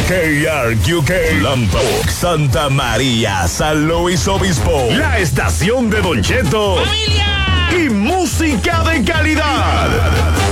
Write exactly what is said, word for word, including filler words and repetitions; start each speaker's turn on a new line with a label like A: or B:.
A: K R Q K, Lambok, Santa María, San Luis Obispo. La estación de Don Cheto.
B: ¡Familia!